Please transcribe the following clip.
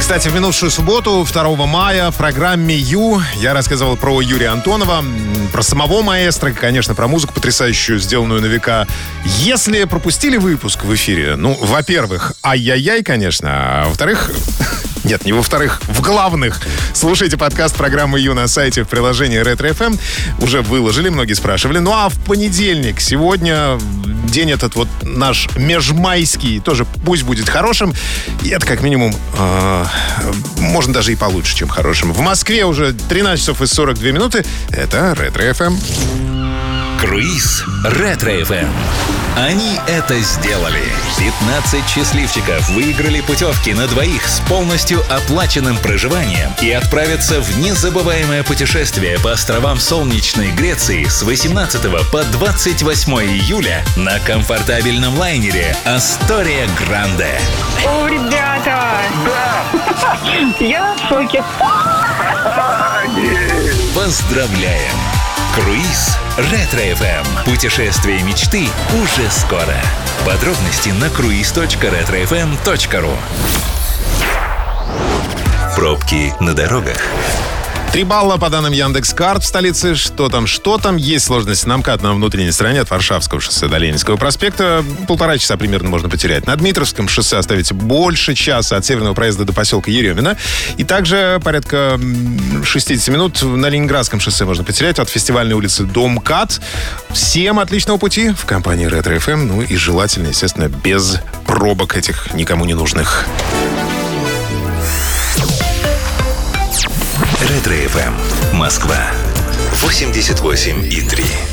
Кстати, в минувшую субботу, 2 мая, в программе «Ю» я рассказывал про Юрия Антонова, про самого маэстро, конечно, про музыку потрясающую, сделанную на века. Если пропустили выпуск в эфире, ну, во-первых, ай-яй-яй, конечно, а во-вторых... Нет, не во-вторых, в главных. Слушайте подкаст программы «Ю» на сайте в приложении Ретро FM. Уже выложили, многие спрашивали. Ну а в понедельник, сегодня, день этот вот наш межмайский, тоже пусть будет хорошим. И это как минимум, можно даже и получше, чем хорошим. В Москве уже 13 часов и 42 минуты. Это Ретро FM. Круиз Ретро FM. Они это сделали. 15 счастливчиков выиграли путевки на двоих с полностью оплаченным проживанием и отправятся в незабываемое путешествие по островам солнечной Греции с 18 по 28 июля на комфортабельном лайнере «Астория Гранде». О, ребята! Да! Я в шоке. Поздравляем! Круиз Ретро FM. Путешествие мечты уже скоро. Подробности на cruise.retrofm.ru. Пробки на дорогах. 3 балла по данным Яндекс.Карт в столице. Что там? Есть сложности на МКАД на внутренней стороне от Варшавского шоссе до Ленинского проспекта. 1,5 часа примерно можно потерять. На Дмитровском шоссе оставите больше часа от северного проезда до поселка Еремина. И также порядка 60 минут на Ленинградском шоссе можно потерять от фестивальной улицы до МКАД. Всем отличного пути в компании Ретро FM. Ну и желательно, естественно, без пробок этих никому не нужных. Ретро FM. Москва. 88,3.